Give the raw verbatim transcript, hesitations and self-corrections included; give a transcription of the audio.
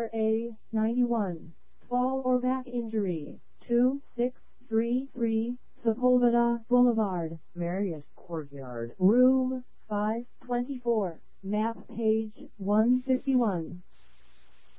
A ninety-one. Fall or back injury. two six three three Sepulveda Boulevard, Marius Courtyard, room five twenty-four, map page one fifty-one.